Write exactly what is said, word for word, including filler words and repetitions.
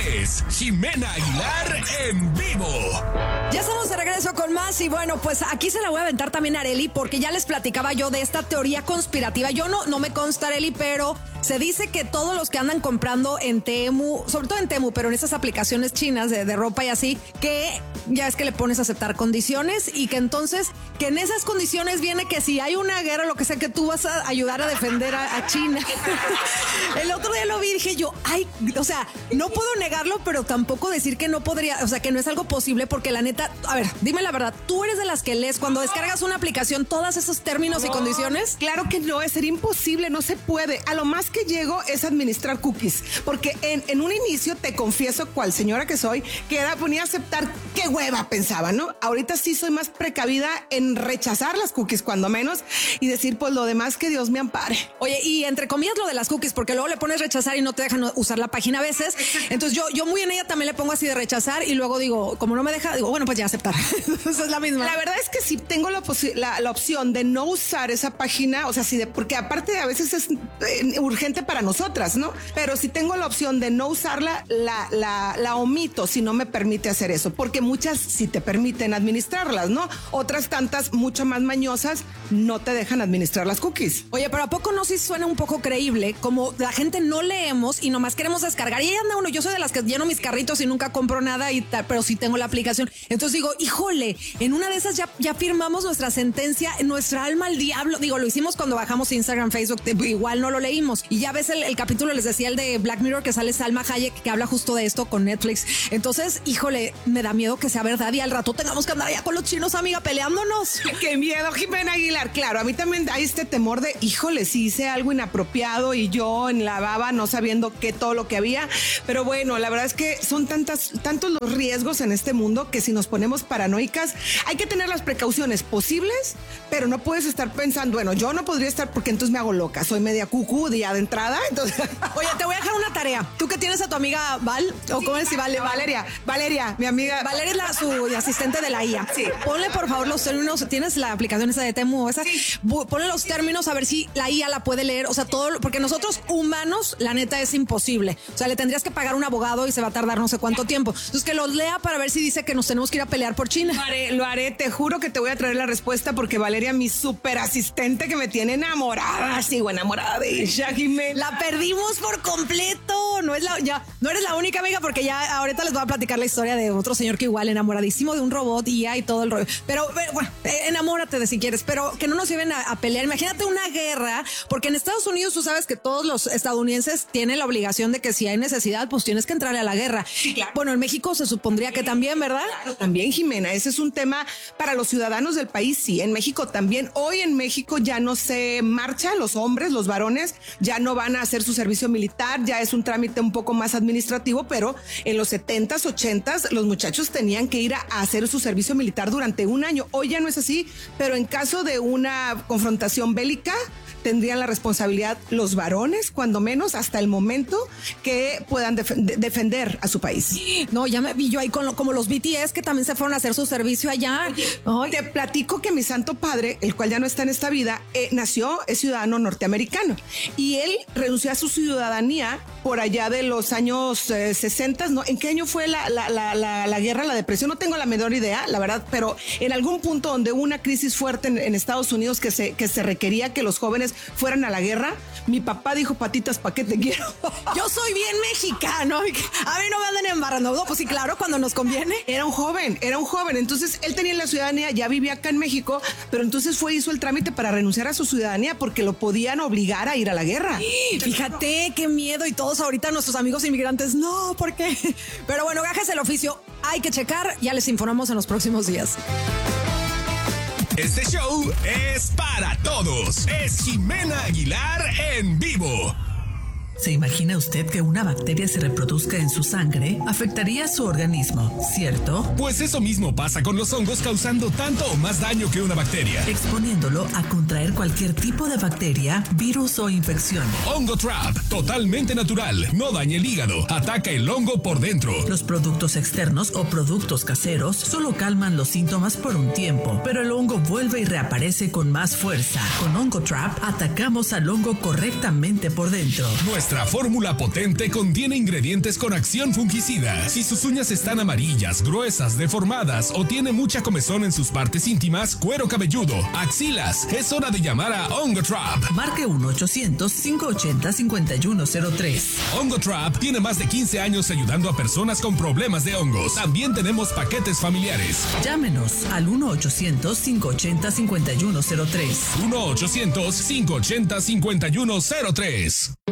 es Jimena Aguilar en vivo. Ya estamos de regreso con más y bueno, pues aquí se la voy a aventar también a Arely porque ya les platicaba yo de esta teoría conspirativa. Yo no, no me consta, Arely, pero se dice que todos los que andan comprando en Temu, sobre todo en Temu, pero en esas aplicaciones chinas de, de ropa y así, que ya es que le pones a aceptar condiciones y que entonces, que en esas condiciones viene que si hay una guerra, lo que sea, que tú vas a ayudar a defender a, a China. El otro día lo vi y dije yo, ay, o sea, no puedo negarlo, pero tampoco decir que no podría, o sea, que no es algo posible porque la neta, a ver, dime la verdad, ¿tú eres de las que lees cuando descargas una aplicación todos esos términos no, y condiciones? Claro que no, es ser imposible, no se puede. A lo más que llego es administrar cookies, porque en, en un inicio te confieso, cual señora que soy, que era ponía a aceptar, qué hueva pensaba, ¿no? Ahorita sí soy más precavida en rechazar las cookies cuando menos y decir pues lo demás que Dios me ampare. Oye, y entre comillas lo de las cookies, porque luego le pones rechazar y no te dejan usar la página a veces. Entonces yo, yo muy en ella también le pongo así de rechazar y luego digo, como no me deja, digo, bueno, pues ya aceptar. Esa es la misma. La verdad es que sí tengo la, la, la opción de no usar esa página, o sea, sí, de, porque aparte a veces es eh, urgente para nosotras, ¿no? Pero si tengo la opción de no usarla, la, la, la omito si no me permite hacer eso, porque muchas sí te permiten administrarlas, ¿no? Otras tantas, mucho más mañosas, no te dejan administrar las cookies. Oye, pero ¿a poco no sí suena un poco creíble? Como la gente no leemos y nomás queremos descargar. Y ahí anda uno, yo soy de las que lleno mis carritos y nunca compro nada, y ta, pero sí tengo la aplicación. Entonces digo, híjole, en una de esas ya, ya firmamos nuestra sentencia, nuestra alma al diablo. Digo, lo hicimos cuando bajamos Instagram, Facebook, igual no lo leímos. Y ya ves el, el capítulo, les decía, el de Black Mirror, que sale Salma Hayek, que habla justo de esto con Netflix. Entonces, híjole, me da miedo que sea verdad y al rato tengamos que andar allá con los chinos, amiga, peleándonos. ¡Qué miedo, Jimena Aguilar! Claro, a mí también hay este temor de, híjole, si hice algo inapropiado y yo en la baba no sabiendo qué todo lo que había. Pero bueno, la verdad es que son tantas, tantos los riesgos en este mundo que si nos ponemos paranoicas, hay que tener las precauciones posibles, pero no puedes estar pensando, bueno, yo no podría estar porque entonces me hago loca. Soy media cucú día de entrada, entonces... Oye, te voy a dejar una tarea. ¿Tú que tienes a tu amiga Val? ¿O cómo es? Vale, Valeria, Valeria, mi amiga. Valeria es la, su asistente de la I A. Sí. Ponle por favor los términos. ¿Tienes la aplicación esa de Temu? Esa? Sí. Ponle los términos a ver si la I A la puede leer. O sea, todo, porque nosotros humanos, la neta es imposible. O sea, le tendrías que pagar un abogado y se va a tardar no sé cuánto tiempo. Entonces que los lea para ver si dice que nos tenemos que ir a pelear por China. Lo haré, lo haré. Te juro que te voy a traer la respuesta porque Valeria, mi súper asistente que me tiene enamorada, sigo enamorada de ella, Jimena. La perdimos por completo. No es la, ya, no eres la única, amiga, porque ya ahorita les voy a platicar la historia de otro señor que igual enamoradísimo de un robot I A y todo el rollo. Pero bueno, enamórate de si quieres, pero que no nos lleven a, a pelear. Imagínate una guerra, porque en Estados Unidos tú sabes que todos los estadounidenses tienen la obligación de que si hay necesidad, pues tienes que entrarle a la guerra. Sí, claro. Bueno, en México se supondría que también, ¿verdad? Claro, también, Jimena. Ese es un tema para los ciudadanos del país. Sí, en México también. Hoy en México ya no se marcha, los hombres, los varones ya no van a hacer su servicio militar, ya es un trámite un poco más administrativo, pero en los setentas, ochentas, los muchachos tenían que ir a, a hacer su servicio militar durante un año. Hoy ya no es así, pero en caso de una confrontación bélica, tendrían la responsabilidad los varones, cuando menos hasta el momento que puedan def- de- defender a su país. No, ya me vi yo ahí con lo, como los B T S que también se fueron a hacer su servicio allá. Ay, te platico que mi santo padre, el cual ya no está en esta vida, eh, nació, es ciudadano norteamericano y él renunció a su ciudadanía por allá de los años eh, sesenta, ¿no? ¿En qué año fue la, la, la, la, la guerra, la depresión? No tengo la menor idea, la verdad, pero en algún punto donde hubo una crisis fuerte en, en Estados Unidos que se, que se requería que los jóvenes fueran a la guerra, mi papá dijo, patitas, ¿pa' qué te quiero? Yo soy bien mexicano, a mí no me anden embarrando. No, pues sí, claro, cuando nos conviene. Era un joven, era un joven, entonces él tenía la ciudadanía, ya vivía acá en México, pero entonces fue, hizo el trámite para renunciar a su ciudadanía porque lo podían obligar a ir a la guerra. Fíjate, qué miedo, y todos ahorita nuestros amigos inmigrantes, no, ¿por qué? Pero bueno, gajes el oficio, hay que checar, ya les informamos en los próximos días. Este show es para todos. Es Jimena Aguilar en vivo. ¿Se imagina usted que una bacteria se reproduzca en su sangre? Afectaría su organismo, ¿cierto? Pues eso mismo pasa con los hongos, causando tanto o más daño que una bacteria. Exponiéndolo a contraer cualquier tipo de bacteria, virus o infección. Hongo Trap, totalmente natural, no daña el hígado, ataca el hongo por dentro. Los productos externos o productos caseros solo calman los síntomas por un tiempo, pero el hongo vuelve y reaparece con más fuerza. Con Hongo Trap atacamos al hongo correctamente por dentro. Nuestra Nuestra fórmula potente contiene ingredientes con acción fungicida. Si sus uñas están amarillas, gruesas, deformadas o tiene mucha comezón en sus partes íntimas, cuero cabelludo, axilas, es hora de llamar a Ongotrap. Marque uno ochocientos, cinco ochenta, cincuenta y uno cero tres. Ongotrap tiene más de quince años ayudando a personas con problemas de hongos. También tenemos paquetes familiares. Llámenos al uno ochocientos, cinco ochenta, cincuenta y uno cero tres. uno ochocientos, cinco ochenta, cincuenta y uno cero tres.